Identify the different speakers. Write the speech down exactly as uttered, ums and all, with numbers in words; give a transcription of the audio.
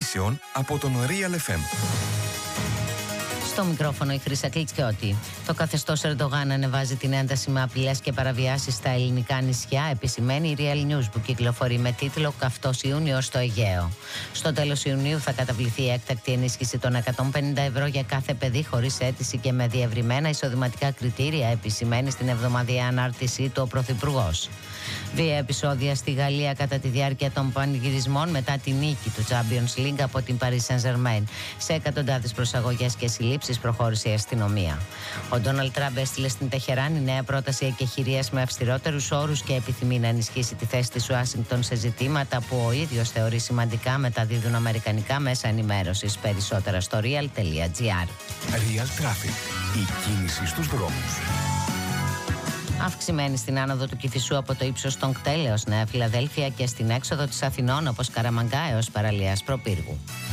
Speaker 1: ειδήσεων από τον Real εφ εμ.
Speaker 2: Στο μικρόφωνο η Χρύσα Κλιτσιώτη. Το καθεστώς Ερντογάν ανεβάζει την ένταση με απειλές και παραβιάσεις στα ελληνικά νησιά, επισημαίνει η Real News που κυκλοφορεί με τίτλο «Καυτός Ιούνιος στο Αιγαίο». Στο τέλος Ιουνίου θα καταβληθεί η έκτακτη ενίσχυση των εκατόν πενήντα ευρώ για κάθε παιδί χωρίς αίτηση και με διευρυμένα εισοδηματικά κριτήρια, επισημαίνει στην εβδομαδιαία ανάρτησή του ο Πρωθυπουργός. Βία επεισόδια στη Γαλλία κατά τη διάρκεια των πανηγυρισμών μετά τη νίκη του Champions League από την Paris Saint-Germain. Σε εκατοντάδες προσαγωγές και συλλήψεις προχώρησε η αστυνομία. Ο Ντόναλντ Τραμπ έστειλε στην Τεχεράνη νέα πρόταση εκεχηρίας με αυστηρότερους όρους και επιθυμεί να ενισχύσει τη θέση της Ουάσιγκτον σε ζητήματα που ο ίδιος θεωρεί σημαντικά, μεταδίδουν αμερικανικά μέσα ενημέρωσης. Περισσότερα στο real τελεία gr.
Speaker 1: Real Traffic. Η κίνηση στους δρόμους.
Speaker 2: Αυξημένη στην άνοδο του Κηφισού από το ύψος των κτέλ έως Νέα Φιλαδέλφια και στην έξοδο της Αθηνών όπως Καραμαγκά έως παραλίας Προπύργου.